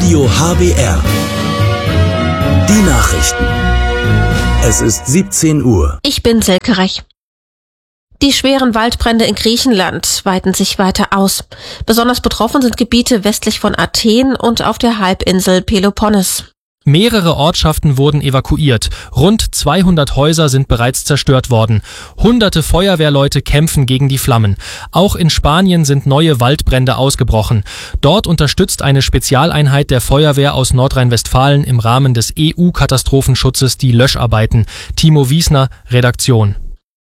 Radio HBR. Die Nachrichten. Es ist 17 Uhr. Ich bin Silke Rech. Die schweren Waldbrände in Griechenland weiten sich weiter aus. Besonders betroffen sind Gebiete westlich von Athen und auf der Halbinsel Peloponnes. Mehrere Ortschaften wurden evakuiert. Rund 200 Häuser sind bereits zerstört worden. Hunderte Feuerwehrleute kämpfen gegen die Flammen. Auch in Spanien sind neue Waldbrände ausgebrochen. Dort unterstützt eine Spezialeinheit der Feuerwehr aus Nordrhein-Westfalen im Rahmen des EU-Katastrophenschutzes die Löscharbeiten. Timo Wiesner, Redaktion.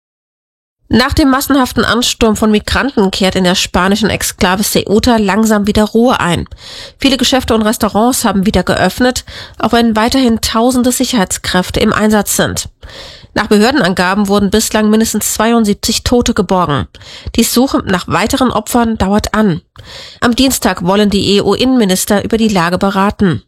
Nach dem massenhaften Ansturm von Migranten kehrt in der spanischen Exklave Ceuta langsam wieder Ruhe ein. Viele Geschäfte und Restaurants haben wieder geöffnet, auch wenn weiterhin tausende Sicherheitskräfte im Einsatz sind. Nach Behördenangaben wurden bislang mindestens 72 Tote geborgen. Die Suche nach weiteren Opfern dauert an. Am Dienstag wollen die EU-Innenminister über die Lage beraten.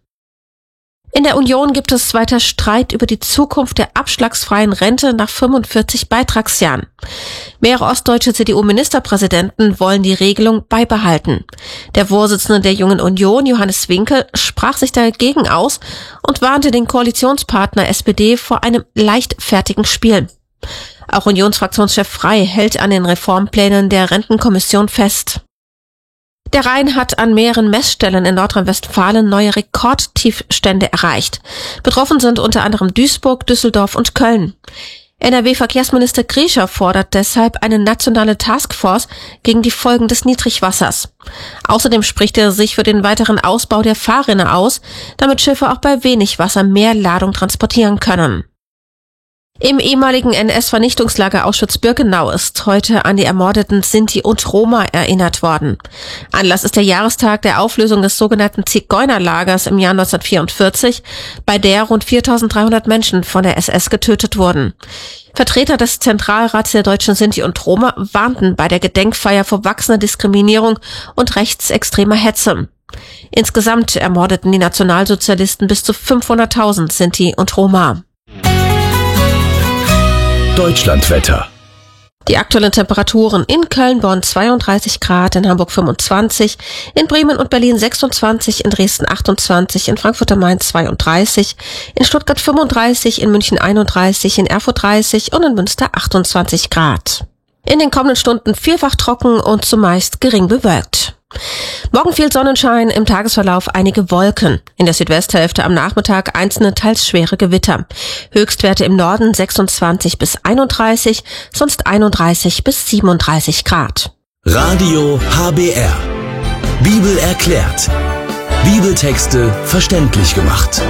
In der Union gibt es weiter Streit über die Zukunft der abschlagsfreien Rente nach 45 Beitragsjahren. Mehrere ostdeutsche CDU-Ministerpräsidenten wollen die Regelung beibehalten. Der Vorsitzende der Jungen Union, Johannes Winkel, sprach sich dagegen aus und warnte den Koalitionspartner SPD vor einem leichtfertigen Spiel. Auch Unionsfraktionschef Frey hält an den Reformplänen der Rentenkommission fest. Der Rhein hat an mehreren Messstellen in Nordrhein-Westfalen neue Rekordtiefstände erreicht. Betroffen sind unter anderem Duisburg, Düsseldorf und Köln. NRW-Verkehrsminister Griescher fordert deshalb eine nationale Taskforce gegen die Folgen des Niedrigwassers. Außerdem spricht er sich für den weiteren Ausbau der Fahrrinne aus, damit Schiffe auch bei wenig Wasser mehr Ladung transportieren können. Im ehemaligen NS-Vernichtungslager Auschwitz-Birkenau ist heute an die ermordeten Sinti und Roma erinnert worden. Anlass ist der Jahrestag der Auflösung des sogenannten Zigeunerlagers im Jahr 1944, bei der rund 4.300 Menschen von der SS getötet wurden. Vertreter des Zentralrats der deutschen Sinti und Roma warnten bei der Gedenkfeier vor wachsender Diskriminierung und rechtsextremer Hetze. Insgesamt ermordeten die Nationalsozialisten bis zu 500.000 Sinti und Roma. Deutschlandwetter. Die aktuellen Temperaturen: in Köln, Bonn 32 Grad, in Hamburg 25, in Bremen und Berlin 26, in Dresden 28, in Frankfurt am Main 32, in Stuttgart 35, in München 31, in Erfurt 30 und in Münster 28 Grad. In den kommenden Stunden vielfach trocken und zumeist gering bewölkt. Morgen viel Sonnenschein, im Tagesverlauf einige Wolken. In der Südwesthälfte am Nachmittag einzelne teils schwere Gewitter. Höchstwerte im Norden 26 bis 31, sonst 31 bis 37 Grad. Radio HBR. Bibel erklärt. Bibeltexte verständlich gemacht.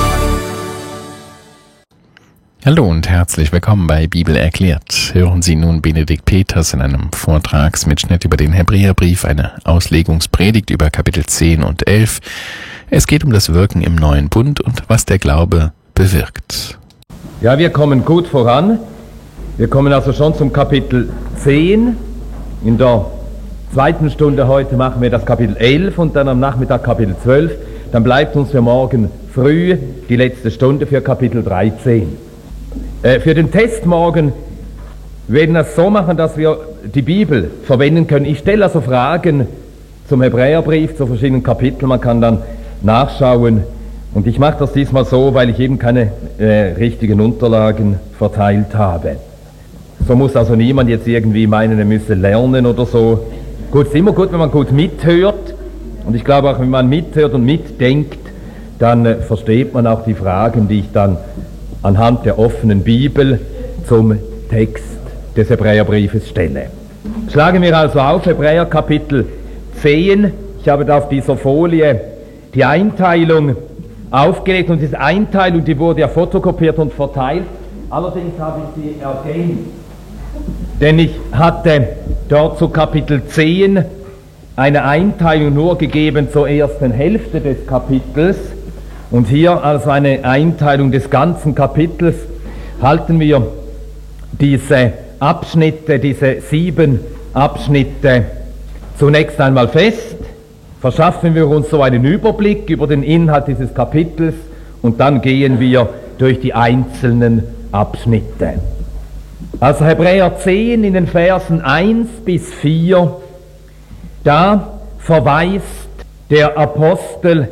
Hallo und herzlich willkommen bei Bibel erklärt. Hören Sie nun Benedikt Peters in einem Vortragsmitschnitt über den Hebräerbrief, eine Auslegungspredigt über Kapitel 10 und 11. Es geht um das Wirken im neuen Bund und was der Glaube bewirkt. Ja, wir kommen gut voran. Wir kommen also schon zum Kapitel 10. In der zweiten Stunde heute machen wir das Kapitel 11 und dann am Nachmittag Kapitel 12. Dann bleibt uns für morgen früh die letzte Stunde für Kapitel 13. Für den Test morgen werden wir es so machen, dass wir die Bibel verwenden können. Ich stelle also Fragen zum Hebräerbrief, zu verschiedenen Kapiteln. Man kann dann nachschauen. Und ich mache das diesmal so, weil ich eben keine richtigen Unterlagen verteilt habe. So muss also niemand jetzt irgendwie meinen, er müsse lernen oder so. Gut, es ist immer gut, wenn man gut mithört. Und ich glaube auch, wenn man mithört und mitdenkt, dann versteht man auch die Fragen, die ich dann anhand der offenen Bibel zum Text des Hebräerbriefes stelle. Schlagen wir also auf Hebräer Kapitel 10. Ich habe da auf dieser Folie die Einteilung aufgelegt und diese Einteilung, die wurde ja fotokopiert und verteilt. Allerdings habe ich sie ergänzt, denn ich hatte dort zu Kapitel 10 eine Einteilung nur gegeben zur ersten Hälfte des Kapitels. Und hier als eine Einteilung des ganzen Kapitels halten wir diese Abschnitte, diese 7 Abschnitte zunächst einmal fest, verschaffen wir uns so einen Überblick über den Inhalt dieses Kapitels und dann gehen wir durch die einzelnen Abschnitte. Also Hebräer 10 in den Versen 1 bis 4, da verweist der Apostel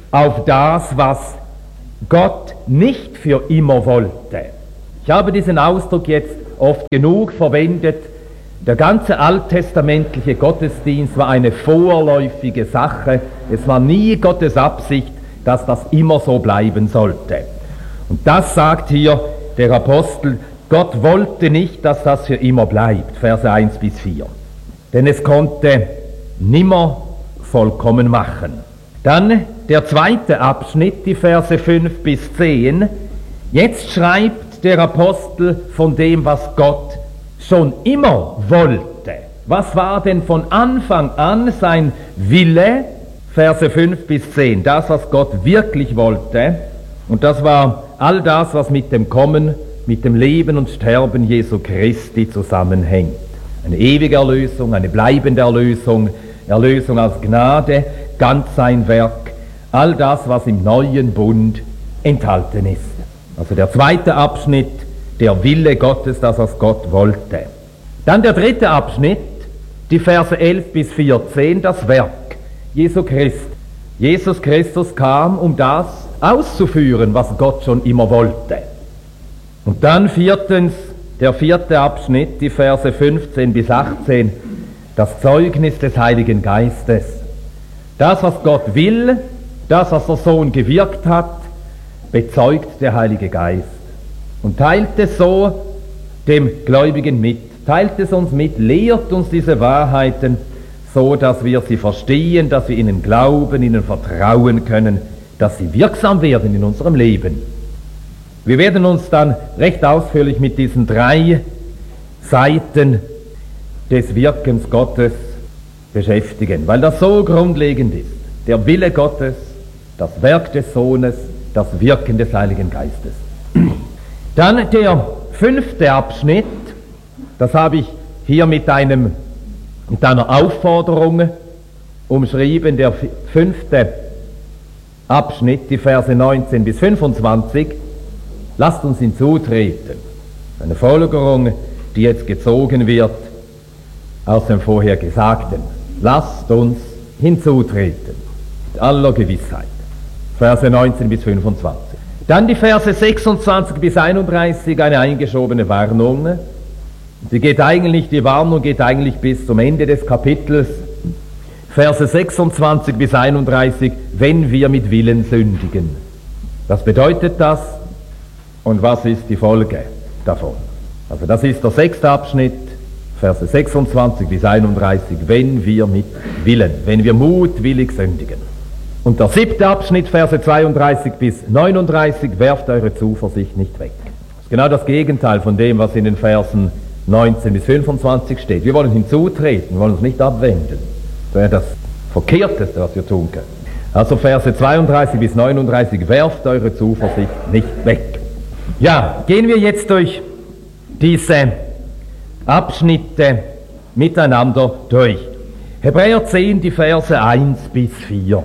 auf das, was Gott nicht für immer wollte. Ich habe diesen Ausdruck jetzt oft genug verwendet. Der ganze alttestamentliche Gottesdienst war eine vorläufige Sache. Es war nie Gottes Absicht, dass das immer so bleiben sollte. Und das sagt hier der Apostel, Gott wollte nicht, dass das für immer bleibt, Verse 1 bis 4. Denn es konnte nimmer vollkommen machen. Dann der zweite Abschnitt, die Verse 5 bis 10. Jetzt schreibt der Apostel von dem, was Gott schon immer wollte. Was war denn von Anfang an sein Wille? Verse 5 bis 10. Das, was Gott wirklich wollte. Und das war all das, was mit dem Kommen, mit dem Leben und Sterben Jesu Christi zusammenhängt. Eine ewige Erlösung, eine bleibende Erlösung, Erlösung aus Gnade, ganz sein Werk, all das, was im neuen Bund enthalten ist. Also der zweite Abschnitt, der Wille Gottes, das, was Gott wollte. Dann der dritte Abschnitt, die Verse 11 bis 14, das Werk Jesu Christi. Jesus Christus kam, um das auszuführen, was Gott schon immer wollte. Und dann viertens, der vierte Abschnitt, die Verse 15 bis 18, das Zeugnis des Heiligen Geistes. Das, was Gott will, das, was der Sohn gewirkt hat, bezeugt der Heilige Geist und teilt es so dem Gläubigen mit, teilt es uns mit, lehrt uns diese Wahrheiten, so dass wir sie verstehen, dass wir ihnen glauben, ihnen vertrauen können, dass sie wirksam werden in unserem Leben. Wir werden uns dann recht ausführlich mit diesen 3 Seiten des Wirkens Gottes beschäftigen, weil das so grundlegend ist. Der Wille Gottes, das Werk des Sohnes, das Wirken des Heiligen Geistes. Dann der 5. Abschnitt, das habe ich hier mit einer Aufforderung umschrieben, der 5. Abschnitt, die Verse 19 bis 25, lasst uns hinzutreten. Eine Folgerung, die jetzt gezogen wird aus dem vorher Gesagten. Lasst uns hinzutreten, mit aller Gewissheit. Verse 19 bis 25. Dann die Verse 26 bis 31, eine eingeschobene Warnung. Die Warnung geht eigentlich bis zum Ende des Kapitels. Verse 26 bis 31, wenn wir mit Willen sündigen. Was bedeutet das und was ist die Folge davon? Also das ist der 6. Abschnitt, Verse 26 bis 31, wenn wir mit Willen, wenn wir mutwillig sündigen. Und der 7. Abschnitt, Verse 32 bis 39, werft eure Zuversicht nicht weg. Das ist genau das Gegenteil von dem, was in den Versen 19 bis 25 steht. Wir wollen hinzutreten, wir wollen uns nicht abwenden. Das wäre das Verkehrteste, was wir tun können. Also Verse 32 bis 39, werft eure Zuversicht nicht weg. Ja, gehen wir jetzt durch diese Abschnitte miteinander durch. Hebräer 10, die Verse 1 bis 4.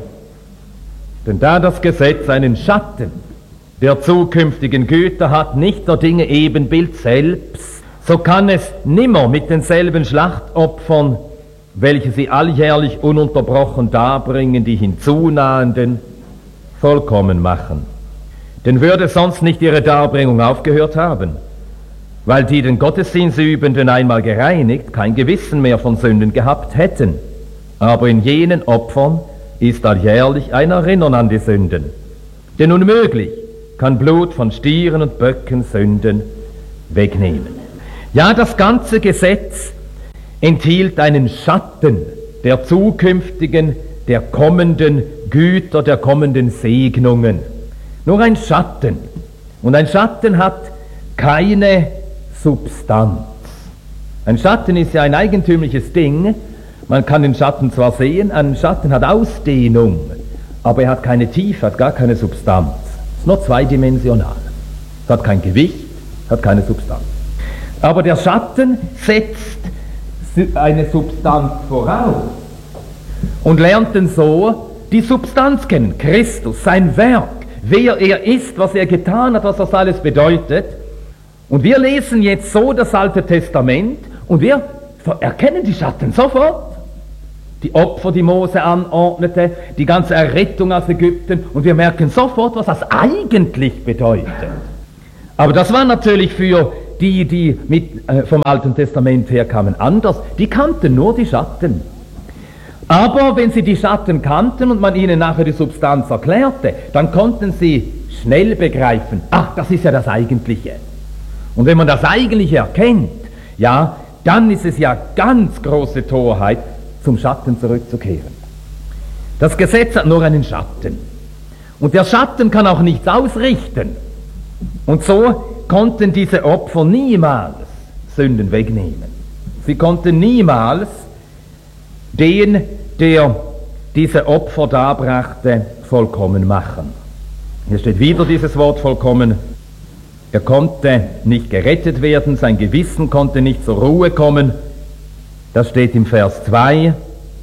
Denn da das Gesetz einen Schatten der zukünftigen Güter hat, nicht der Dinge Ebenbild selbst, so kann es nimmer mit denselben Schlachtopfern, welche sie alljährlich ununterbrochen darbringen, die hinzunahenden, vollkommen machen. Denn würde sonst nicht ihre Darbringung aufgehört haben, weil die den Gottesdienstübenden einmal gereinigt, kein Gewissen mehr von Sünden gehabt hätten. Aber in jenen Opfern ist alljährlich ein Erinnern an die Sünden. Denn unmöglich kann Blut von Stieren und Böcken Sünden wegnehmen. Ja, das ganze Gesetz enthielt einen Schatten der zukünftigen, der kommenden Güter, der kommenden Segnungen. Nur ein Schatten. Und ein Schatten hat keine Substanz. Ein Schatten ist ja ein eigentümliches Ding. Man kann den Schatten zwar sehen, ein Schatten hat Ausdehnung, aber er hat keine Tiefe, hat gar keine Substanz. Es ist nur zweidimensional. Es hat kein Gewicht, hat keine Substanz. Aber der Schatten setzt eine Substanz voraus und lernt dann so die Substanz kennen, Christus, sein Werk, wer er ist, was er getan hat, was das alles bedeutet. Und wir lesen jetzt so das Alte Testament und wir erkennen die Schatten sofort. die Opfer, die Mose anordnete, die ganze Errettung aus Ägypten, und wir merken sofort, was das eigentlich bedeutet. Aber das war natürlich für die vom Alten Testament her kamen, anders. Die kannten nur die Schatten. Aber wenn sie die Schatten kannten und man ihnen nachher die Substanz erklärte, dann konnten sie schnell begreifen, ach, das ist ja das Eigentliche. Und wenn man das Eigentliche erkennt, ja, dann ist es ja ganz große Torheit, zum Schatten zurückzukehren. Das Gesetz hat nur einen Schatten. Und der Schatten kann auch nichts ausrichten. Und so konnten diese Opfer niemals Sünden wegnehmen. Sie konnten niemals den, der diese Opfer darbrachte, vollkommen machen. Hier steht wieder dieses Wort vollkommen. Er konnte nicht gerettet werden, sein Gewissen konnte nicht zur Ruhe kommen. Das steht im Vers 2.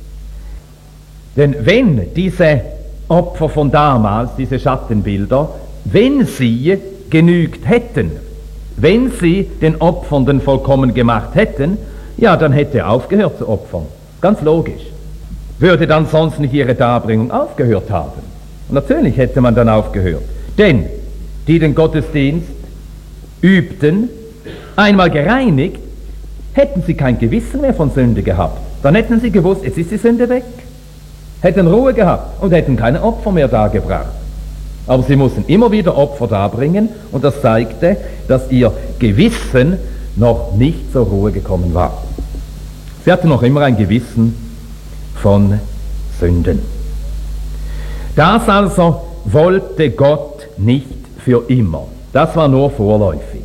Denn wenn diese Opfer von damals, diese Schattenbilder, wenn sie genügt hätten, wenn sie den Opfernden vollkommen gemacht hätten, ja, dann hätte er aufgehört zu opfern. Ganz logisch. Würde dann sonst nicht ihre Darbringung aufgehört haben? Und natürlich hätte man dann aufgehört. Denn die den Gottesdienst übten, einmal gereinigt, hätten sie kein Gewissen mehr von Sünde gehabt. Dann hätten sie gewusst, jetzt ist die Sünde weg. Hätten Ruhe gehabt und hätten keine Opfer mehr dargebracht. Aber sie mussten immer wieder Opfer darbringen, und das zeigte, dass ihr Gewissen noch nicht zur Ruhe gekommen war. Sie hatten noch immer ein Gewissen von Sünden. Das also wollte Gott nicht für immer. Das war nur vorläufig.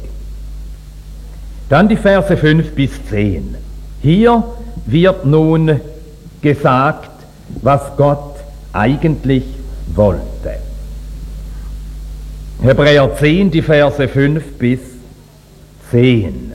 Dann die Verse 5 bis 10. Hier wird nun gesagt, was Gott eigentlich wollte. Hebräer 10, die Verse 5 bis 10.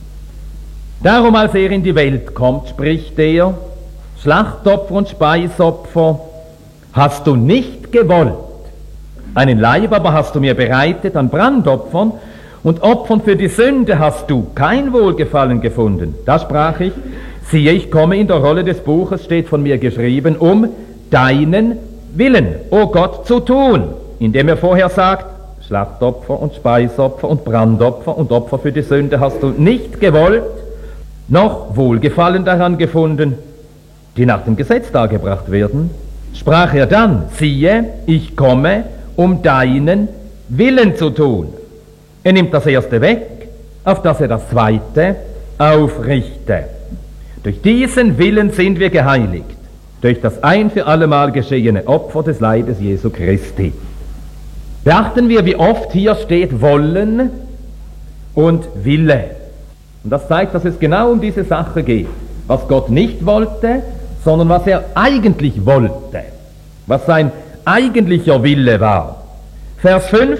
Darum, als er in die Welt kommt, spricht er, Schlachtopfer und Speisopfer hast du nicht gewollt. Einen Leib aber hast du mir bereitet an Brandopfern, und Opfern für die Sünde hast du kein Wohlgefallen gefunden. Da sprach ich, siehe, ich komme, in der Rolle des Buches steht von mir geschrieben, um deinen Willen, o Gott, zu tun, indem er vorher sagt, Schlachtopfer und Speisopfer und Brandopfer und Opfer für die Sünde hast du nicht gewollt, noch Wohlgefallen daran gefunden, die nach dem Gesetz dargebracht werden. Sprach er dann, siehe, ich komme, um deinen Willen zu tun. Er nimmt das erste weg, auf das er das zweite aufrichte. Durch diesen Willen sind wir geheiligt, durch das ein für allemal geschehene Opfer des Leibes Jesu Christi. Beachten wir, wie oft hier steht Wollen und Wille. Und das zeigt, dass es genau um diese Sache geht. Was Gott nicht wollte, sondern was er eigentlich wollte. Was sein eigentlicher Wille war. Vers 5,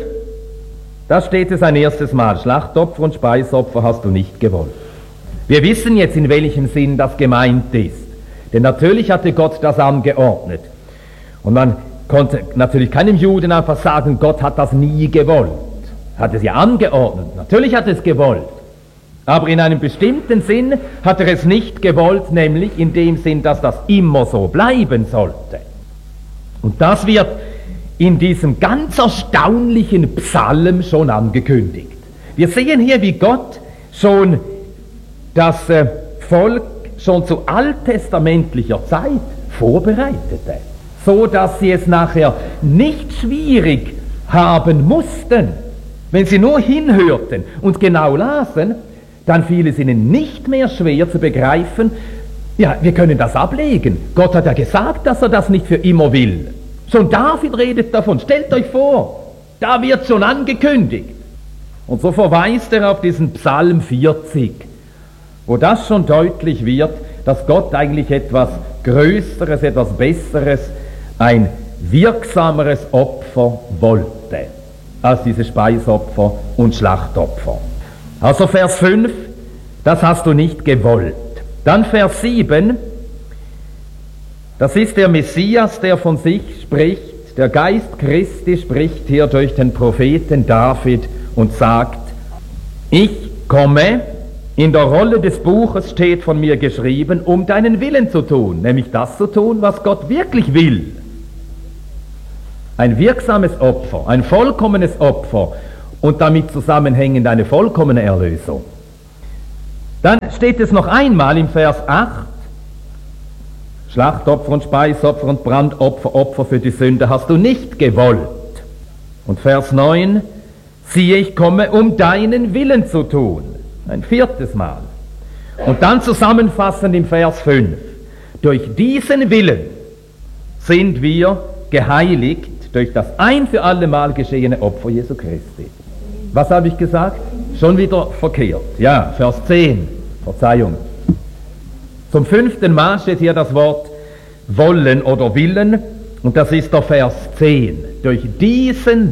da steht es ein erstes Mal, Schlachtopfer und Speisopfer hast du nicht gewollt. Wir wissen jetzt, in welchem Sinn das gemeint ist. Denn natürlich hatte Gott das angeordnet. Und man konnte natürlich keinem Juden einfach sagen, Gott hat das nie gewollt. Hat es ja angeordnet. Natürlich hat es gewollt. Aber in einem bestimmten Sinn hat er es nicht gewollt, nämlich in dem Sinn, dass das immer so bleiben sollte. Und das wird in diesem ganz erstaunlichen Psalm schon angekündigt. Wir sehen hier, wie Gott schon das Volk schon zu alttestamentlicher Zeit vorbereitete, so dass sie es nachher nicht schwierig haben mussten. Wenn sie nur hinhörten und genau lasen, dann fiel es ihnen nicht mehr schwer zu begreifen, ja, wir können das ablegen. Gott hat ja gesagt, dass er das nicht für immer will. Schon David redet davon. Stellt euch vor, da wird schon angekündigt. Und so verweist er auf diesen Psalm 40, wo das schon deutlich wird, dass Gott eigentlich etwas Größeres, etwas Besseres, ein wirksameres Opfer wollte, als diese Speisopfer und Schlachtopfer. Also Vers 5, das hast du nicht gewollt. Dann Vers 7, das ist der Messias, der von sich spricht. Der Geist Christi spricht hier durch den Propheten David und sagt, ich komme In der Rolle des Buches steht von mir geschrieben, um deinen Willen zu tun, nämlich das zu tun, was Gott wirklich will. Ein wirksames Opfer, ein vollkommenes Opfer und damit zusammenhängend eine vollkommene Erlösung. Dann steht es noch einmal im Vers 8, Schlachtopfer und Speisopfer und Brandopfer, Opfer für die Sünde hast du nicht gewollt. Und Vers 9, siehe, ich komme, um deinen Willen zu tun. Ein viertes Mal. Und dann zusammenfassend im Vers 5. Durch diesen Willen sind wir geheiligt durch das ein für alle Mal geschehene Opfer Jesu Christi. Was habe ich gesagt? Schon wieder verkehrt. Ja, Vers 10. Verzeihung. Zum 5. Mal steht hier das Wort wollen oder willen und das ist der Vers 10. Durch diesen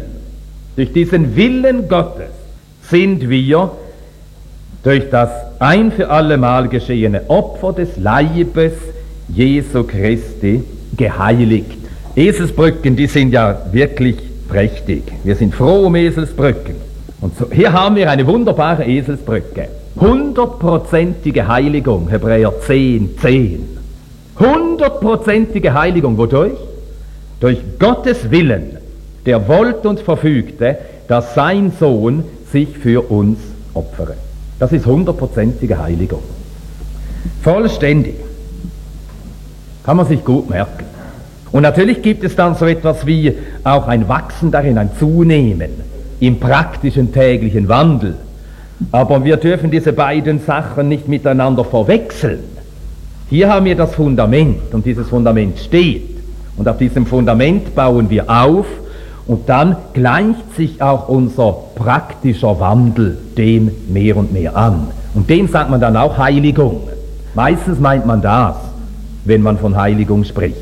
Willen Gottes sind wir durch das ein für alle Mal geschehene Opfer des Leibes Jesu Christi geheiligt. Eselsbrücken, die sind ja wirklich prächtig. Wir sind froh um Eselsbrücken. Und so, hier haben wir eine wunderbare Eselsbrücke. 100%ige Heiligung, Hebräer 10,10. 100%ige Heiligung, wodurch? Durch Gottes Willen, der wollte und verfügte, dass sein Sohn sich für uns opfere. Das ist 100%ige Heiligung. Vollständig. Kann man sich gut merken. Und natürlich gibt es dann so etwas wie auch ein Wachsen darin, ein Zunehmen im praktischen täglichen Wandel. Aber wir dürfen diese beiden Sachen nicht miteinander verwechseln. Hier haben wir das Fundament und dieses Fundament steht. Und auf diesem Fundament bauen wir auf und dann gleicht sich auch unser praktischer Wandel dem mehr und mehr an. Und dem sagt man dann auch Heiligung. Meistens meint man das, wenn man von Heiligung spricht.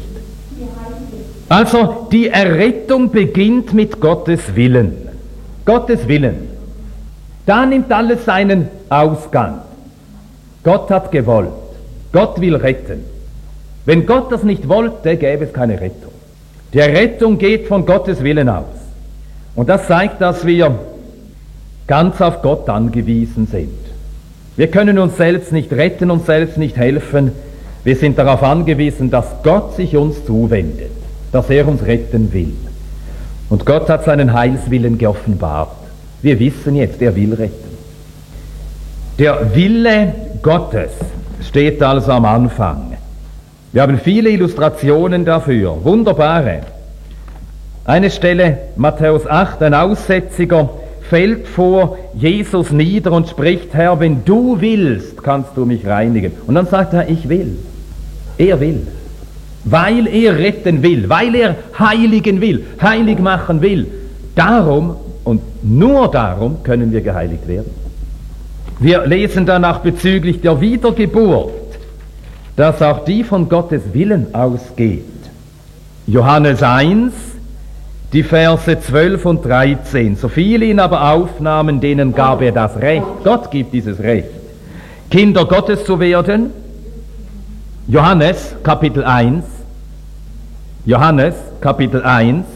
Also die Errettung beginnt mit Gottes Willen. Gottes Willen. Da nimmt alles seinen Ausgang. Gott hat gewollt. Gott will retten. Wenn Gott das nicht wollte, gäbe es keine Rettung. Die Rettung geht von Gottes Willen aus. Und das zeigt, dass wir ganz auf Gott angewiesen sind. Wir können uns selbst nicht retten, uns selbst nicht helfen. Wir sind darauf angewiesen, dass Gott sich uns zuwendet, dass er uns retten will. Und Gott hat seinen Heilswillen geoffenbart. Wir wissen jetzt, er will retten. Der Wille Gottes steht also am Anfang. Wir haben viele Illustrationen dafür, wunderbare. Eine Stelle, Matthäus 8, ein Aussätziger fällt vor Jesus nieder und spricht, Herr, wenn du willst, kannst du mich reinigen. Und dann sagt er, ich will. Er will. Weil er retten will, weil er heiligen will, heilig machen will. Darum und nur darum können wir geheiligt werden. Wir lesen danach bezüglich der Wiedergeburt, dass auch die von Gottes Willen ausgeht. Johannes 1, die Verse 12 und 13. So viele ihn aber aufnahmen, denen gab er das Recht. Gott gibt dieses Recht, Kinder Gottes zu werden. Johannes Kapitel 1. Johannes Kapitel 1.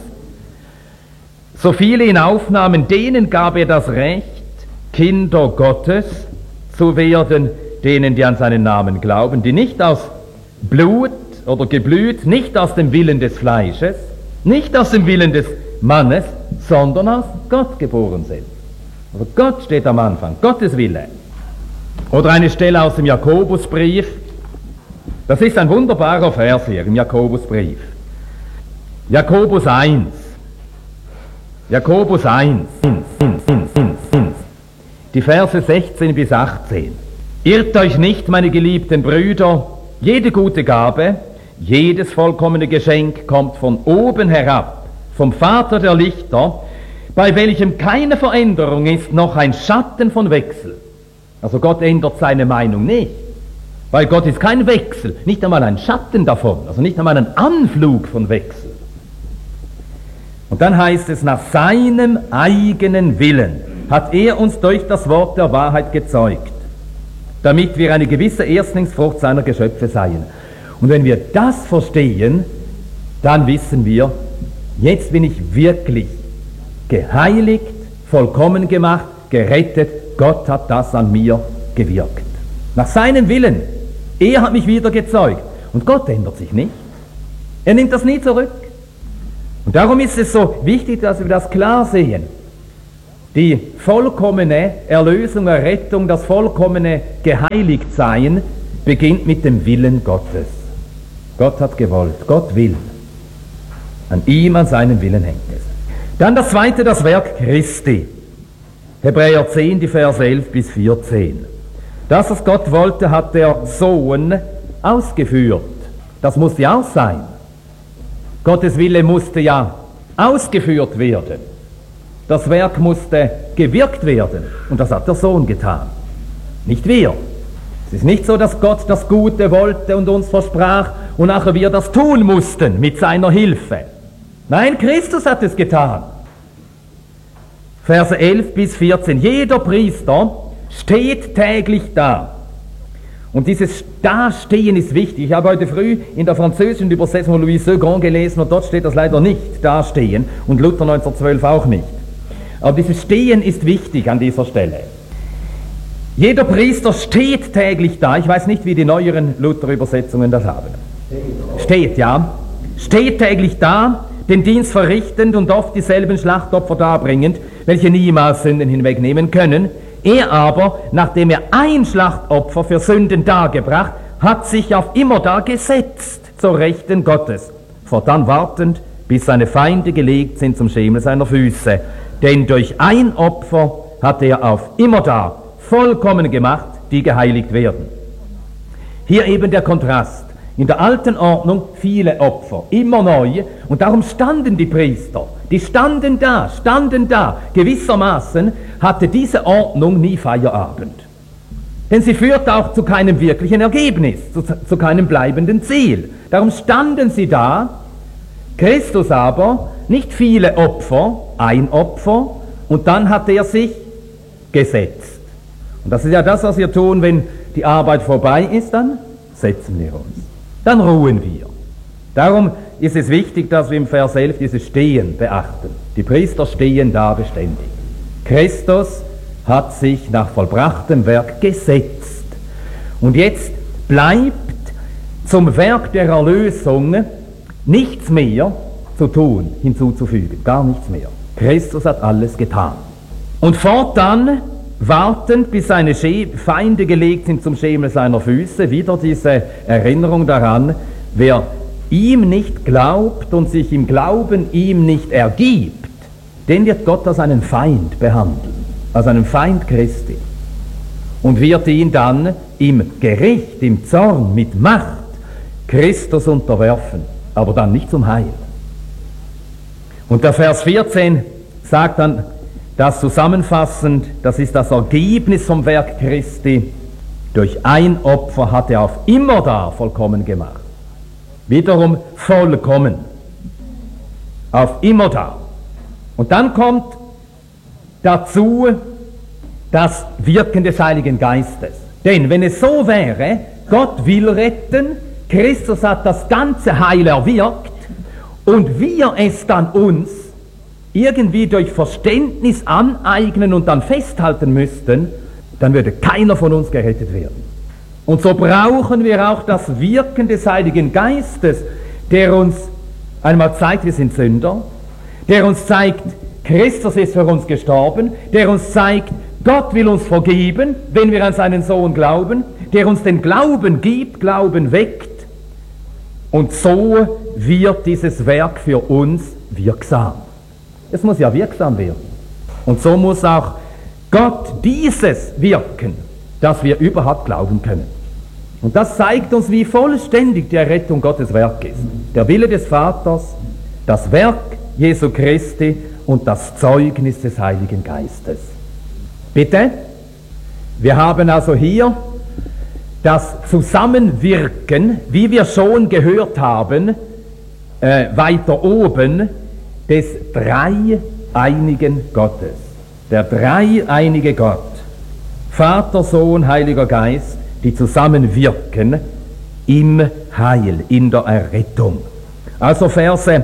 So viele ihn aufnahmen, denen gab er das Recht, Kinder Gottes zu werden, denen, die an seinen Namen glauben, die nicht aus Blut oder Geblüt, nicht aus dem Willen des Fleisches, nicht aus dem Willen des Mannes, sondern aus Gott geboren sind. Also Gott steht am Anfang, Gottes Wille. Oder eine Stelle aus dem Jakobusbrief, das ist ein wunderbarer Vers hier im Jakobusbrief. Jakobus 1. Jakobus 1. Die Verse 16 bis 18. Irrt euch nicht, meine geliebten Brüder, jede gute Gabe, jedes vollkommene Geschenk kommt von oben herab, vom Vater der Lichter, bei welchem keine Veränderung ist, noch ein Schatten von Wechsel. Also Gott ändert seine Meinung nicht, weil Gott ist kein Wechsel, nicht einmal ein Schatten davon, also nicht einmal ein Anflug von Wechsel. Und dann heißt es, nach seinem eigenen Willen hat er uns durch das Wort der Wahrheit gezeugt, damit wir eine gewisse Erstlingsfrucht seiner Geschöpfe seien. Und wenn wir das verstehen, dann wissen wir, jetzt bin ich wirklich geheiligt, vollkommen gemacht, gerettet. Gott hat das an mir gewirkt. Nach seinem Willen. Er hat mich wieder gezeugt. Und Gott ändert sich nicht. Er nimmt das nie zurück. Und darum ist es so wichtig, dass wir das klar sehen. Die vollkommene Erlösung, Errettung, das vollkommene Geheiligtsein beginnt mit dem Willen Gottes. Gott hat gewollt, Gott will. An ihm, an seinem Willen hängt es. Dann das zweite, das Werk Christi. Hebräer 10, die Verse 11 bis 14. Das, was Gott wollte, hat der Sohn ausgeführt. Das musste ja auch sein. Gottes Wille musste ja ausgeführt werden. Das Werk musste gewirkt werden. Und das hat der Sohn getan. Nicht wir. Es ist nicht so, dass Gott das Gute wollte und uns versprach und nachher wir das tun mussten mit seiner Hilfe. Nein, Christus hat es getan. Verse 11 bis 14. Jeder Priester steht täglich da. Und dieses Dastehen ist wichtig. Ich habe heute früh in der französischen Übersetzung von Louis Segond gelesen und dort steht das leider nicht, Dastehen, und Luther 1912 auch nicht. Aber dieses Stehen ist wichtig an dieser Stelle. Jeder Priester steht täglich da. Ich weiß nicht, wie die neueren Luther-Übersetzungen das haben. Steht, ja. Steht täglich da, den Dienst verrichtend und oft dieselben Schlachtopfer darbringend, welche niemals Sünden hinwegnehmen können. Er aber, nachdem er ein Schlachtopfer für Sünden dargebracht, hat sich auf immerdar gesetzt zur Rechten Gottes, fortan wartend, bis seine Feinde gelegt sind zum Schemel seiner Füße. Denn durch ein Opfer hat er auf immerdar vollkommen gemacht, die geheiligt werden. Hier eben der Kontrast. In der alten Ordnung viele Opfer, immer neu, und darum standen die Priester, die standen da. Gewissermaßen hatte diese Ordnung nie Feierabend. Denn sie führte auch zu keinem wirklichen Ergebnis, zu keinem bleibenden Ziel. Darum standen sie da, Christus aber, nicht viele Opfer, ein Opfer, und dann hat er sich gesetzt. Und das ist ja das, was wir tun, wenn die Arbeit vorbei ist, dann setzen wir uns. Dann ruhen wir. Darum ist es wichtig, dass wir im Vers 11 dieses Stehen beachten. Die Priester stehen da beständig. Christus hat sich nach vollbrachtem Werk gesetzt. Und jetzt bleibt zum Werk der Erlösung nichts mehr zu tun, hinzuzufügen. Gar nichts mehr. Christus hat alles getan. Und fortan, wartend, bis seine Feinde gelegt sind zum Schemel seiner Füße, wieder diese Erinnerung daran, wer ihm nicht glaubt und sich im Glauben ihm nicht ergibt, den wird Gott als einen Feind behandeln, als einen Feind Christi, und wird ihn dann im Gericht, im Zorn, mit Macht Christus unterwerfen, aber dann nicht zum Heil. Und der Vers 14 sagt dann das zusammenfassend, das ist das Ergebnis vom Werk Christi. Durch ein Opfer hat er auf immerdar vollkommen gemacht. Wiederum vollkommen. Auf immerdar. Und dann kommt dazu das Wirken des Heiligen Geistes. Denn wenn es so wäre, Gott will retten, Christus hat das ganze Heil erwirkt und wir es dann uns irgendwie durch Verständnis aneignen und dann festhalten müssten, dann würde keiner von uns gerettet werden. Und so brauchen wir auch das Wirken des Heiligen Geistes, der uns einmal zeigt, wir sind Sünder, der uns zeigt, Christus ist für uns gestorben, der uns zeigt, Gott will uns vergeben, wenn wir an seinen Sohn glauben, der uns den Glauben gibt, Glauben weckt, und so wird dieses Werk für uns wirksam. Es muss ja wirksam werden. Und so muss auch Gott dieses wirken, dass wir überhaupt glauben können. Und das zeigt uns, wie vollständig die Errettung Gottes Werk ist. Der Wille des Vaters, das Werk Jesu Christi und das Zeugnis des Heiligen Geistes. Bitte? Wir haben also hier das Zusammenwirken, wie wir schon gehört haben, weiter oben, des dreieinigen Gottes. Der dreieinige Gott, Vater, Sohn, Heiliger Geist, die zusammenwirken im Heil, in der Errettung. Also Verse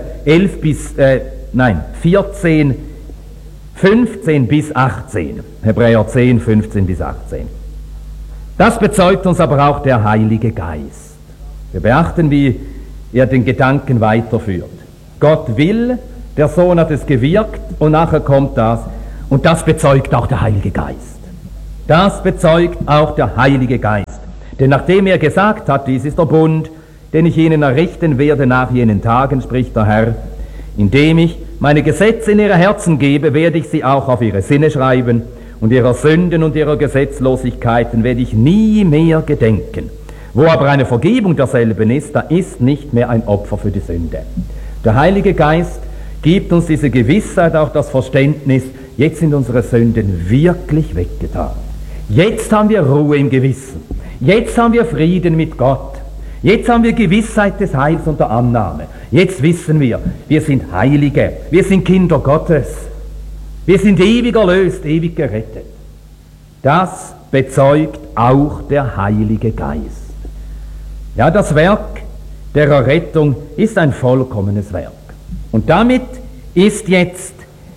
14, 15 bis 18. Hebräer 10, 15 bis 18. Das bezeugt uns aber auch der Heilige Geist. Wir beachten, wie er den Gedanken weiterführt. Gott will, der Sohn hat es gewirkt und nachher kommt das. Und das bezeugt auch der Heilige Geist. Das bezeugt auch der Heilige Geist. Denn nachdem er gesagt hat, dies ist der Bund, den ich ihnen errichten werde nach jenen Tagen, spricht der Herr, indem ich meine Gesetze in ihre Herzen gebe, werde ich sie auch auf ihre Sinne schreiben, und ihrer Sünden und ihrer Gesetzlosigkeiten werde ich nie mehr gedenken. Wo aber eine Vergebung derselben ist, da ist nicht mehr ein Opfer für die Sünde. Der Heilige Geist gibt uns diese Gewissheit, auch das Verständnis, jetzt sind unsere Sünden wirklich weggetan. Jetzt haben wir Ruhe im Gewissen. Jetzt haben wir Frieden mit Gott. Jetzt haben wir Gewissheit des Heils und der Annahme. Jetzt wissen wir sind Heilige, wir sind Kinder Gottes. Wir sind ewig erlöst, ewig gerettet. Das bezeugt auch der Heilige Geist. Ja, das Werk der Errettung ist ein vollkommenes Werk. Und damit ist jetzt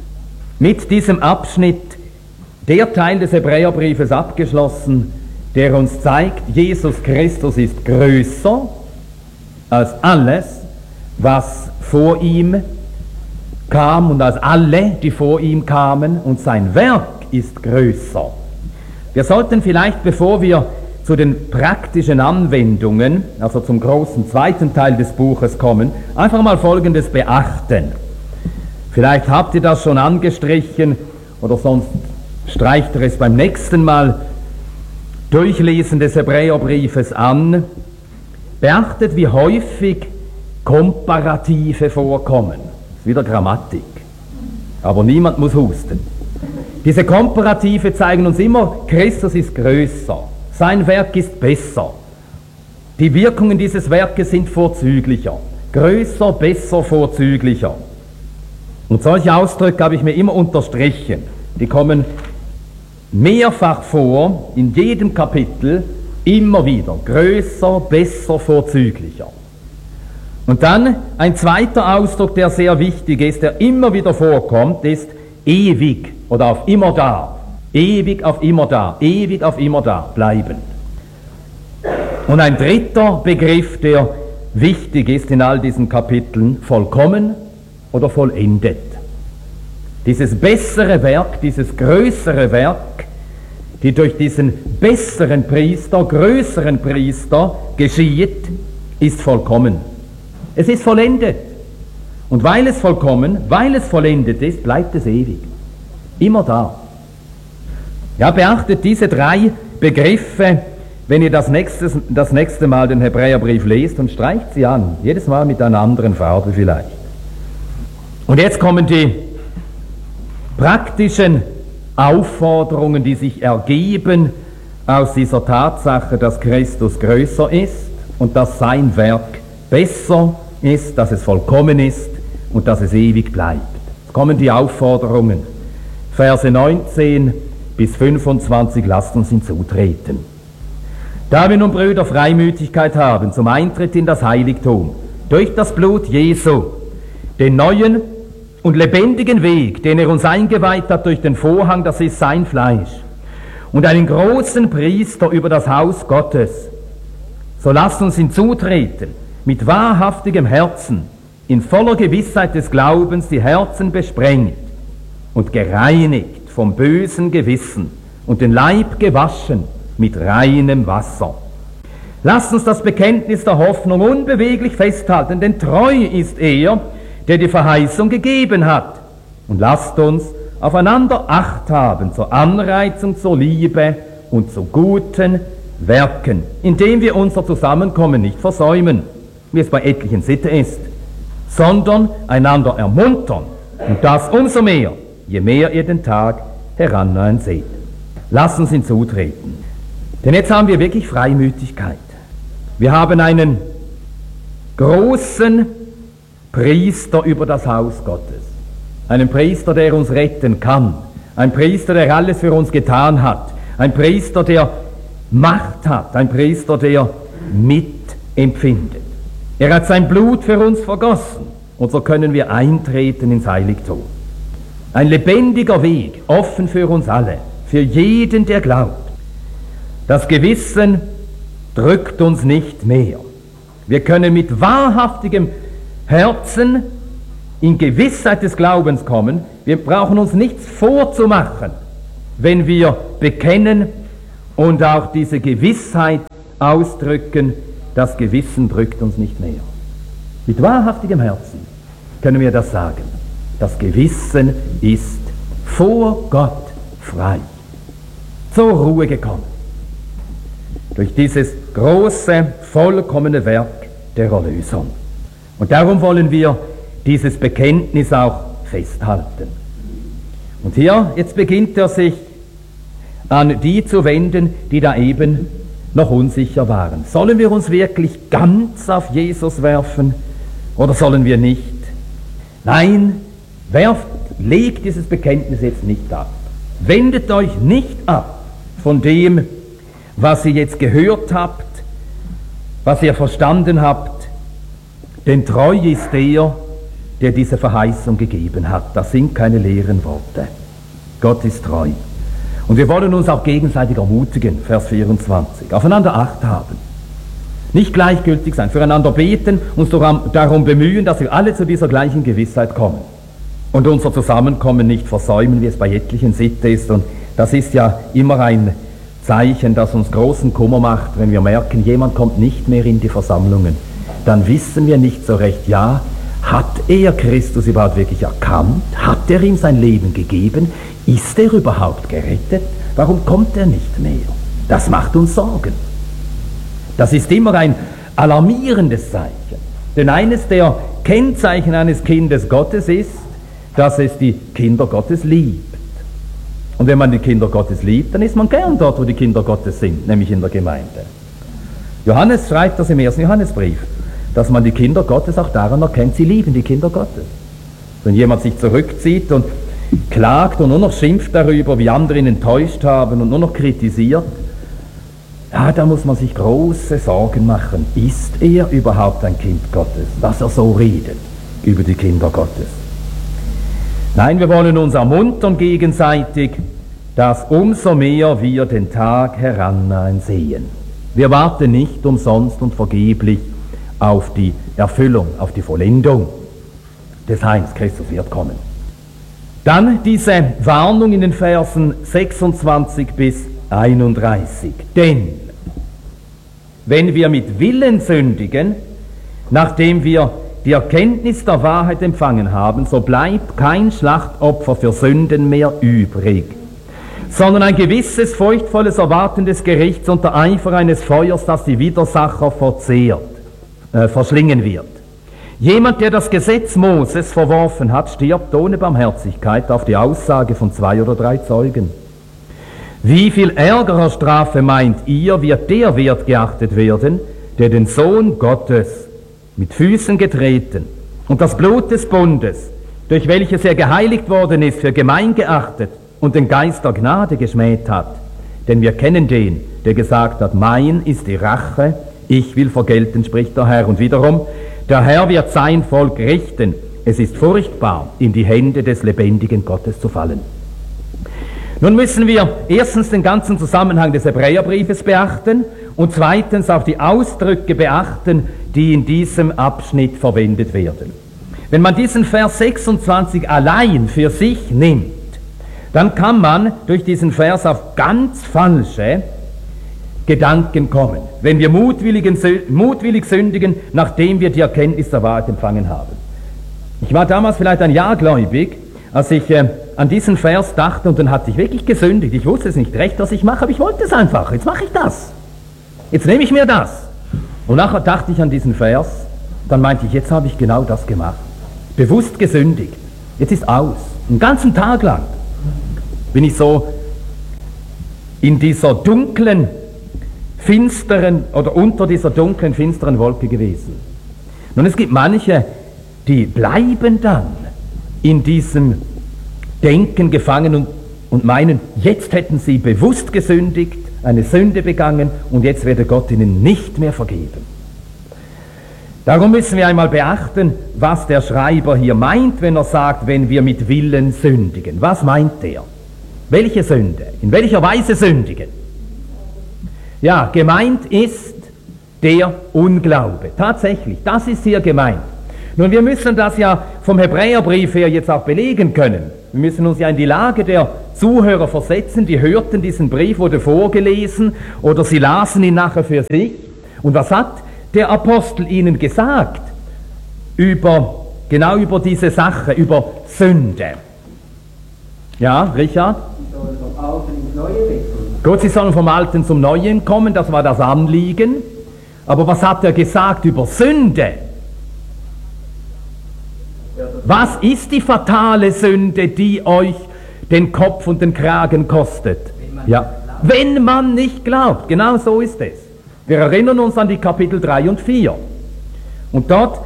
mit diesem Abschnitt der Teil des Hebräerbriefes abgeschlossen, der uns zeigt, Jesus Christus ist größer als alles, was vor ihm kam und als alle, die vor ihm kamen, und sein Werk ist größer. Wir sollten vielleicht, bevor wir zu den praktischen Anwendungen, also zum großen zweiten Teil des Buches kommen, einfach mal Folgendes beachten. Vielleicht habt ihr das schon angestrichen oder sonst streicht ihr es beim nächsten Mal Durchlesen des Hebräerbriefes an. Beachtet, wie häufig Komparative vorkommen. Wieder Grammatik. Aber niemand muss husten. Diese Komparative zeigen uns immer, Christus ist größer, sein Werk ist besser. Die Wirkungen dieses Werkes sind vorzüglicher. Größer, besser, vorzüglicher. Und solche Ausdrücke habe ich mir immer unterstrichen. Die kommen mehrfach vor, in jedem Kapitel, immer wieder. Größer, besser, vorzüglicher. Und dann ein zweiter Ausdruck, der sehr wichtig ist, der immer wieder vorkommt, ist ewig oder auf immer da. Ewig auf immer da, ewig auf immer da, bleibend. Und ein dritter Begriff, der wichtig ist in all diesen Kapiteln, vollkommen oder vollendet. Dieses bessere Werk, dieses größere Werk, die durch diesen besseren Priester, größeren Priester geschieht, ist vollkommen. Es ist vollendet. Und weil es vollkommen, weil es vollendet ist, bleibt es ewig. Immer da. Ja, beachtet diese drei Begriffe, wenn ihr das nächste Mal den Hebräerbrief lest, und streicht sie an. Jedes Mal mit einer anderen Farbe vielleicht. Und jetzt kommen die praktischen Aufforderungen, die sich ergeben aus dieser Tatsache, dass Christus größer ist und dass sein Werk besser ist, dass es vollkommen ist und dass es ewig bleibt. Jetzt kommen die Aufforderungen. Verse 19 bis 25, lasst uns hinzutreten. Da wir nun, Brüder, Freimütigkeit haben zum Eintritt in das Heiligtum, durch das Blut Jesu, den neuen und lebendigen Weg, den er uns eingeweiht hat durch den Vorhang, das ist sein Fleisch, und einen großen Priester über das Haus Gottes, so lasst uns hinzutreten, mit wahrhaftigem Herzen, in voller Gewissheit des Glaubens die Herzen besprengt und gereinigt vom bösen Gewissen und den Leib gewaschen mit reinem Wasser. Lasst uns das Bekenntnis der Hoffnung unbeweglich festhalten, denn treu ist er, der die Verheißung gegeben hat. Und lasst uns aufeinander Acht haben zur Anreizung zur Liebe und zu guten Werken, indem wir unser Zusammenkommen nicht versäumen, wie es bei etlichen Sitte ist, sondern einander ermuntern, und das umso mehr, je mehr ihr den Tag herannahen seht. Lasst uns hinzutreten. Denn jetzt haben wir wirklich Freimütigkeit. Wir haben einen großen Priester über das Haus Gottes. Einen Priester, der uns retten kann. Ein Priester, der alles für uns getan hat. Ein Priester, der Macht hat. Ein Priester, der mitempfindet. Er hat sein Blut für uns vergossen. Und so können wir eintreten ins Heiligtum. Ein lebendiger Weg, offen für uns alle. Für jeden, der glaubt. Das Gewissen drückt uns nicht mehr. Wir können mit wahrhaftigem Herzen in Gewissheit des Glaubens kommen. Wir brauchen uns nichts vorzumachen, wenn wir bekennen und auch diese Gewissheit ausdrücken, das Gewissen drückt uns nicht mehr. Mit wahrhaftigem Herzen können wir das sagen. Das Gewissen ist vor Gott frei, zur Ruhe gekommen. Durch dieses große, vollkommene Werk der Erlösung. Und darum wollen wir dieses Bekenntnis auch festhalten. Und hier, jetzt beginnt er sich an die zu wenden, die da eben noch unsicher waren. Sollen wir uns wirklich ganz auf Jesus werfen oder sollen wir nicht? Nein, legt dieses Bekenntnis jetzt nicht ab. Wendet euch nicht ab von dem, was ihr jetzt gehört habt, was ihr verstanden habt, denn treu ist der diese Verheißung gegeben hat. Das sind keine leeren Worte. Gott ist treu. Und wir wollen uns auch gegenseitig ermutigen, Vers 24, aufeinander Acht haben, nicht gleichgültig sein, füreinander beten, uns darum bemühen, dass wir alle zu dieser gleichen Gewissheit kommen und unser Zusammenkommen nicht versäumen, wie es bei etlichen Sitte ist. Und das ist ja immer ein Zeichen, das uns großen Kummer macht, wenn wir merken, jemand kommt nicht mehr in die Versammlungen. Dann wissen wir nicht so recht, ja, hat er Christus überhaupt wirklich erkannt? Hat er ihm sein Leben gegeben? Ist er überhaupt gerettet? Warum kommt er nicht mehr? Das macht uns Sorgen. Das ist immer ein alarmierendes Zeichen. Denn eines der Kennzeichen eines Kindes Gottes ist, dass es die Kinder Gottes liebt. Und wenn man die Kinder Gottes liebt, dann ist man gern dort, wo die Kinder Gottes sind, nämlich in der Gemeinde. Johannes schreibt das im 1. Johannesbrief, dass man die Kinder Gottes auch daran erkennt, sie lieben die Kinder Gottes. Wenn jemand sich zurückzieht und klagt und nur noch schimpft darüber, wie andere ihn enttäuscht haben und nur noch kritisiert, ja, da muss man sich große Sorgen machen. Ist er überhaupt ein Kind Gottes, dass er so redet über die Kinder Gottes? Nein, wir wollen uns ermuntern gegenseitig, dass umso mehr wir den Tag herannahen sehen. Wir warten nicht umsonst und vergeblich auf die Erfüllung, auf die Vollendung des Heils. Christus wird kommen. Dann diese Warnung in den Versen 26 bis 31. Denn wenn wir mit Willen sündigen, nachdem wir die Erkenntnis der Wahrheit empfangen haben, so bleibt kein Schlachtopfer für Sünden mehr übrig, sondern ein gewisses, furchtvolles Erwarten des Gerichts und der Eifer eines Feuers, das die Widersacher verschlingen wird. Jemand, der das Gesetz Moses verworfen hat, stirbt ohne Barmherzigkeit auf die Aussage von 2 oder 3 Zeugen. Wie viel ärgerer Strafe meint ihr, wird der wert geachtet werden, der den Sohn Gottes mit Füßen getreten und das Blut des Bundes, durch welches er geheiligt worden ist, für gemein geachtet und den Geist der Gnade geschmäht hat. Denn wir kennen den, der gesagt hat, mein ist die Rache, ich will vergelten, spricht der Herr. Und wiederum, der Herr wird sein Volk richten. Es ist furchtbar, in die Hände des lebendigen Gottes zu fallen. Nun müssen wir erstens den ganzen Zusammenhang des Hebräerbriefes beachten und zweitens auch die Ausdrücke beachten, die in diesem Abschnitt verwendet werden. Wenn man diesen Vers 26 allein für sich nimmt, dann kann man durch diesen Vers auf ganz falsche Gedanken kommen, wenn wir mutwillig sündigen, nachdem wir die Erkenntnis der Wahrheit empfangen haben. Ich war damals vielleicht ein Jahr gläubig, als ich an diesen Vers dachte, und dann hatte ich wirklich gesündigt. Ich wusste es nicht recht, was ich mache, aber ich wollte es einfach. Jetzt mache ich das. Jetzt nehme ich mir das. Und nachher dachte ich an diesen Vers, dann meinte ich, jetzt habe ich genau das gemacht. Bewusst gesündigt. Jetzt ist aus. Den ganzen Tag lang bin ich so in dieser dunklen, finsteren oder unter dieser dunklen, finsteren Wolke gewesen. Nun, es gibt manche, die bleiben dann in diesem Denken gefangen und meinen, jetzt hätten sie bewusst gesündigt, eine Sünde begangen und jetzt werde Gott ihnen nicht mehr vergeben. Darum müssen wir einmal beachten, was der Schreiber hier meint, wenn er sagt, wenn wir mit Willen sündigen. Was meint er? Welche Sünde? In welcher Weise sündigen? Ja, gemeint ist der Unglaube. Tatsächlich, das ist hier gemeint. Nun, wir müssen das ja vom Hebräerbrief her jetzt auch belegen können. Wir müssen uns ja in die Lage der Zuhörer versetzen, die hörten diesen Brief, wurde vorgelesen oder sie lasen ihn nachher für sich. Und was hat der Apostel ihnen gesagt genau über diese Sache, über Sünde? Ja, Richard? Sie sollen vom Alten ins Neue wechseln. Gut, sie sollen vom Alten zum Neuen kommen, das war das Anliegen. Aber was hat er gesagt über Sünde? Was ist die fatale Sünde, die euch den Kopf und den Kragen kostet? Wenn man nicht glaubt. Genau so ist es. Wir erinnern uns an die Kapitel 3 und 4. Und dort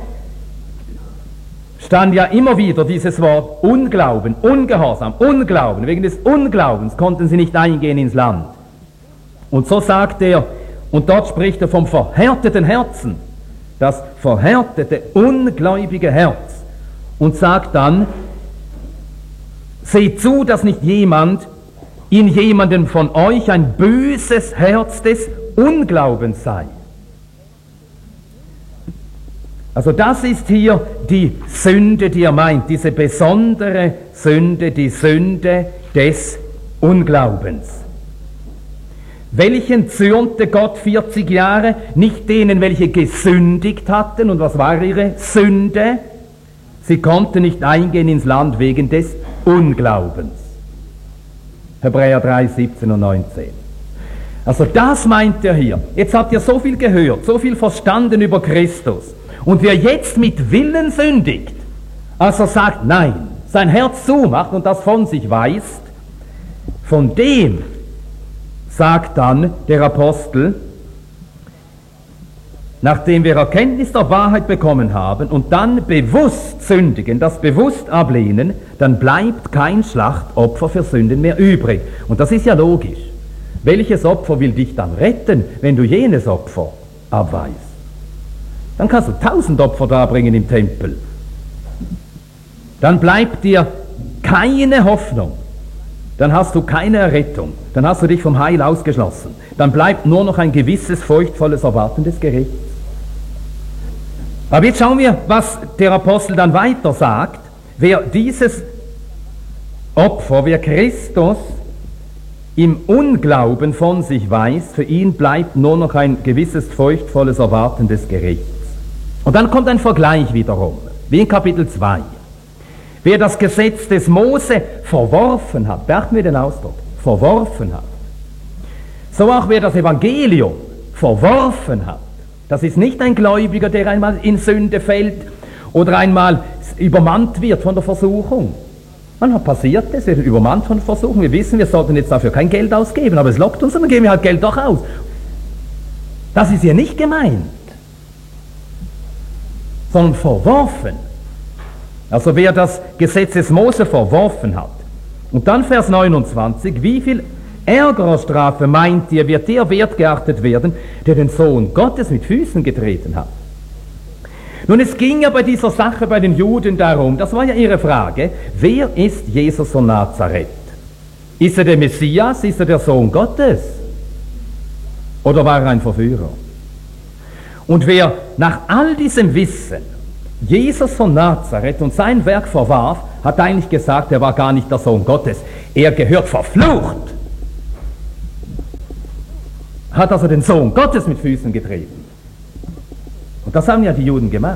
stand ja immer wieder dieses Wort Unglauben, Ungehorsam, Unglauben. Wegen des Unglaubens konnten sie nicht eingehen ins Land. Und so sagt er, und dort spricht er vom verhärteten Herzen, das verhärtete, ungläubige Herz. Und sagt dann, seht zu, dass nicht jemand in jemandem von euch ein böses Herz des Unglaubens sei. Also das ist hier die Sünde, die er meint, diese besondere Sünde, die Sünde des Unglaubens. Welchen zürnte Gott 40 Jahre? Nicht denen, welche gesündigt hatten. Und was war ihre Sünde? Sie konnten nicht eingehen ins Land wegen des Unglaubens. Hebräer 3, 17 und 19. Also das meint er hier. Jetzt habt ihr so viel gehört, so viel verstanden über Christus. Und wer jetzt mit Willen sündigt, also sagt nein, sein Herz zumacht und das von sich weist, von dem sagt dann der Apostel, nachdem wir Erkenntnis der Wahrheit bekommen haben und dann bewusst sündigen, das bewusst ablehnen, dann bleibt kein Schlachtopfer für Sünden mehr übrig. Und das ist ja logisch. Welches Opfer will dich dann retten, wenn du jenes Opfer abweist? Dann kannst du 1000 Opfer darbringen im Tempel. Dann bleibt dir keine Hoffnung. Dann hast du keine Errettung. Dann hast du dich vom Heil ausgeschlossen. Dann bleibt nur noch ein gewisses, furchtvolles Erwarten des Gerichts. Aber jetzt schauen wir, was der Apostel dann weiter sagt. Wer dieses Opfer, wer Christus im Unglauben von sich weist, für ihn bleibt nur noch ein gewisses, furchtvolles Erwarten des Gerichts. Und dann kommt ein Vergleich wiederum, wie in Kapitel 2. Wer das Gesetz des Mose verworfen hat, beachten wir den Ausdruck, verworfen hat. So auch wer das Evangelium verworfen hat. Das ist nicht ein Gläubiger, der einmal in Sünde fällt oder einmal übermannt wird von der Versuchung. Manchmal passiert es, wir sind übermannt von der Versuchung. Wir wissen, wir sollten jetzt dafür kein Geld ausgeben, aber es lockt uns und dann geben wir halt Geld doch aus. Das ist hier nicht gemeint, sondern verworfen. Also wer das Gesetz des Mose verworfen hat. Und dann Vers 29, wie viel Ärgerstrafe meint ihr, wird der wert geachtet werden, der den Sohn Gottes mit Füßen getreten hat? Nun, es ging ja bei dieser Sache bei den Juden darum, das war ja ihre Frage, wer ist Jesus von Nazareth? Ist er der Messias, ist er der Sohn Gottes? Oder war er ein Verführer? Und wer nach all diesem Wissen Jesus von Nazareth und sein Werk verwarf, hat eigentlich gesagt, er war gar nicht der Sohn Gottes. Er gehört verflucht. Hat also den Sohn Gottes mit Füßen getreten. Und das haben ja die Juden gemacht.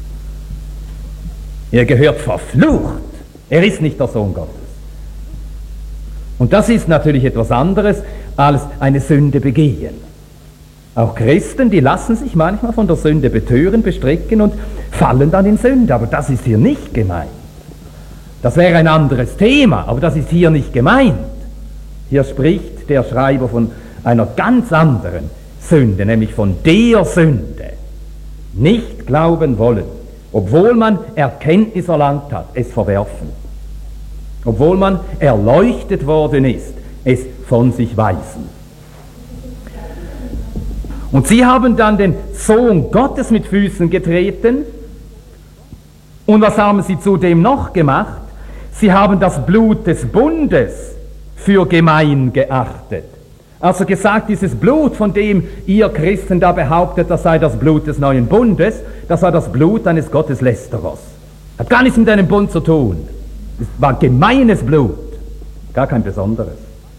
Er gehört verflucht. Er ist nicht der Sohn Gottes. Und das ist natürlich etwas anderes als eine Sünde begehen. Auch Christen, die lassen sich manchmal von der Sünde betören, bestricken und fallen dann in Sünde. Aber das ist hier nicht gemeint. Das wäre ein anderes Thema, aber das ist hier nicht gemeint. Hier spricht der Schreiber von einer ganz anderen Sünde, nämlich von der Sünde. Nicht glauben wollen, obwohl man Erkenntnis erlangt hat, es verwerfen. Obwohl man erleuchtet worden ist, es von sich weisen. Und sie haben dann den Sohn Gottes mit Füßen getreten. Und was haben sie zudem noch gemacht? Sie haben das Blut des Bundes für gemein geachtet. Also gesagt, dieses Blut, von dem ihr Christen da behauptet, das sei das Blut des neuen Bundes, das war das Blut eines Gotteslästerers. Hat gar nichts mit einem Bund zu tun. Es war gemeines Blut, gar kein besonderes.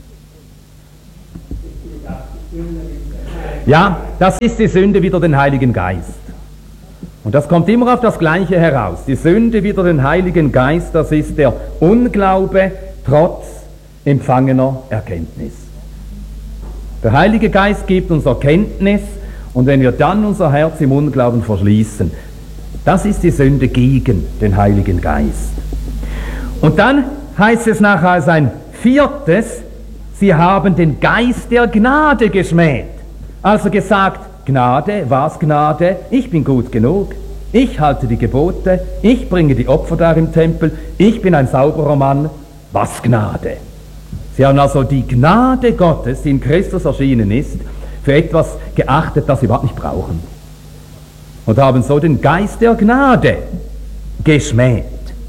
Ja, das ist die Sünde wider den Heiligen Geist. Und das kommt immer auf das Gleiche heraus. Die Sünde wider den Heiligen Geist, das ist der Unglaube trotz empfangener Erkenntnis. Der Heilige Geist gibt uns Erkenntnis, und wenn wir dann unser Herz im Unglauben verschließen, das ist die Sünde gegen den Heiligen Geist. Und dann heißt es nachher als ein viertes, sie haben den Geist der Gnade geschmäht. Also gesagt, Gnade, was Gnade? Ich bin gut genug. Ich halte die Gebote, ich bringe die Opfer da im Tempel, ich bin ein sauberer Mann. Was Gnade? Sie haben also die Gnade Gottes, die in Christus erschienen ist, für etwas geachtet, das sie überhaupt nicht brauchen. Und haben so den Geist der Gnade geschmäht.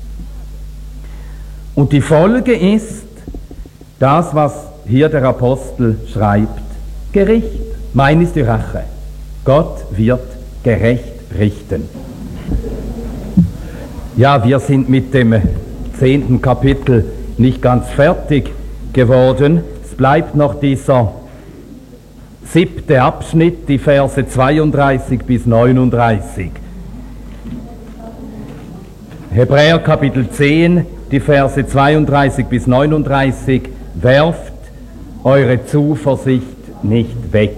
Und die Folge ist das, was hier der Apostel schreibt: Gericht. Mein ist die Rache. Gott wird gerecht richten. Ja, wir sind mit dem 10. Kapitel nicht ganz fertig geworden. Es bleibt noch dieser 7. Abschnitt, die Verse 32 bis 39. Hebräer Kapitel 10, die Verse 32 bis 39. Werft eure Zuversicht nicht weg.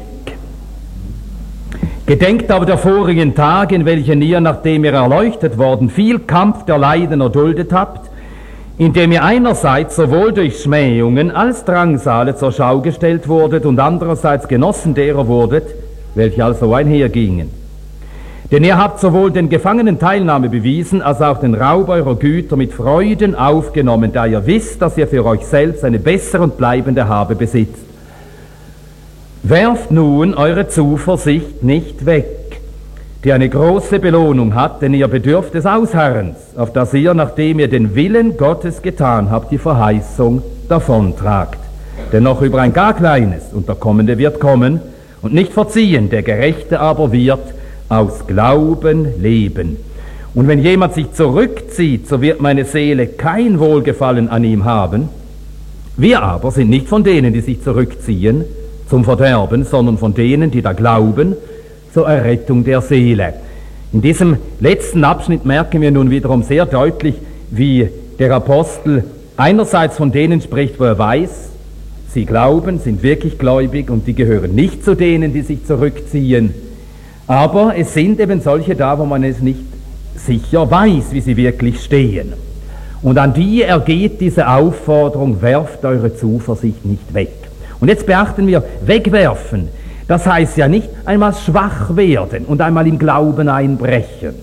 Gedenkt aber der vorigen Tage, in welchen ihr, nachdem ihr erleuchtet worden, viel Kampf der Leiden erduldet habt, indem ihr einerseits sowohl durch Schmähungen als Drangsale zur Schau gestellt wurdet und andererseits Genossen derer wurdet, welche also einhergingen. Denn ihr habt sowohl den Gefangenen Teilnahme bewiesen, als auch den Raub eurer Güter mit Freuden aufgenommen, da ihr wisst, dass ihr für euch selbst eine bessere und bleibende Habe besitzt. Werft nun eure Zuversicht nicht weg, die eine große Belohnung hat, denn ihr bedürft des Ausharrens, auf das ihr, nachdem ihr den Willen Gottes getan habt, die Verheißung davontragt. Denn noch über ein gar kleines, und der Kommende wird kommen, und nicht verziehen, der Gerechte aber wird aus Glauben leben. Und wenn jemand sich zurückzieht, so wird meine Seele kein Wohlgefallen an ihm haben. Wir aber sind nicht von denen, die sich zurückziehen zum Verderben, sondern von denen, die da glauben, zur Errettung der Seele. In diesem letzten Abschnitt merken wir nun wiederum sehr deutlich, wie der Apostel einerseits von denen spricht, wo er weiß, sie glauben, sind wirklich gläubig und die gehören nicht zu denen, die sich zurückziehen. Aber es sind eben solche da, wo man es nicht sicher weiß, wie sie wirklich stehen. Und an die ergeht diese Aufforderung: werft eure Zuversicht nicht weg. Und jetzt beachten wir, wegwerfen, das heißt ja nicht einmal schwach werden und einmal im Glauben einbrechen.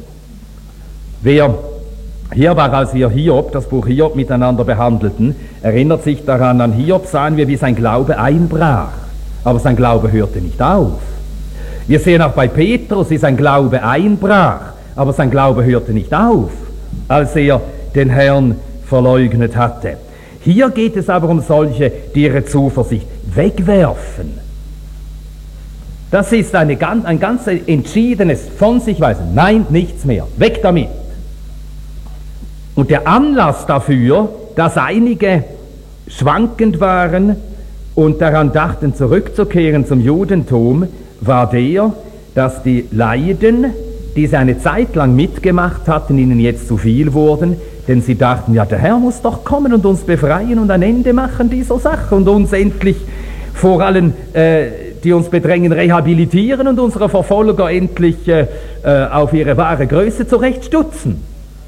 Hier war, als wir Hiob, das Buch Hiob miteinander behandelten, erinnert sich daran, an Hiob sahen wir, wie sein Glaube einbrach. Aber sein Glaube hörte nicht auf. Wir sehen auch bei Petrus, wie sein Glaube einbrach, aber sein Glaube hörte nicht auf, als er den Herrn verleugnet hatte. Hier geht es aber um solche, die ihre Zuversicht wegwerfen. Das ist ein ganz entschiedenes von sich weisen. Nein, nichts mehr. Weg damit. Und der Anlass dafür, dass einige schwankend waren und daran dachten, zurückzukehren zum Judentum, war der, dass die Leiden, die sie eine Zeit lang mitgemacht hatten, ihnen jetzt zu viel wurden, denn sie dachten, ja, der Herr muss doch kommen und uns befreien und ein Ende machen dieser Sache und uns endlich vor allen, die uns bedrängen, rehabilitieren und unsere Verfolger endlich auf ihre wahre Größe zurechtstutzen.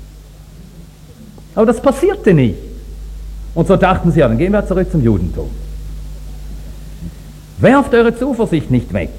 Aber das passierte nicht. Und so dachten sie, ja, dann gehen wir zurück zum Judentum. Werft eure Zuversicht nicht weg,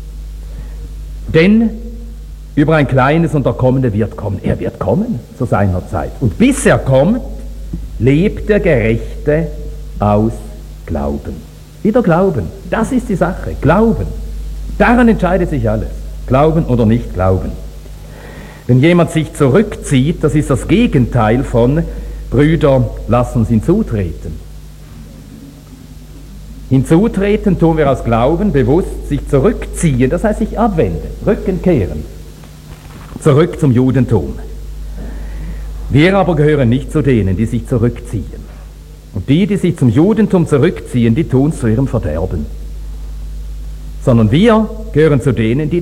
denn über ein kleines und der Kommende wird kommen. Er wird kommen zu seiner Zeit. Und bis er kommt, lebt der Gerechte aus Glauben. Wieder Glauben. Das ist die Sache. Glauben. Daran entscheidet sich alles. Glauben oder nicht glauben. Wenn jemand sich zurückzieht, das ist das Gegenteil von Brüder, lass uns hinzutreten. Hinzutreten tun wir aus Glauben, bewusst sich zurückziehen, das heißt sich abwenden, Rücken kehren, zurück zum Judentum. Wir aber gehören nicht zu denen, die sich zurückziehen. Und die sich zum Judentum zurückziehen, die tun es zu ihrem Verderben. Sondern wir gehören zu denen, die